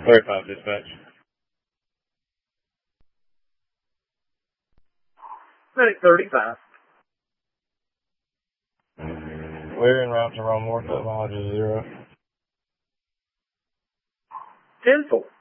35 dispatch. Medic 35. We're en route to Rome North at mileage 0. 10-4.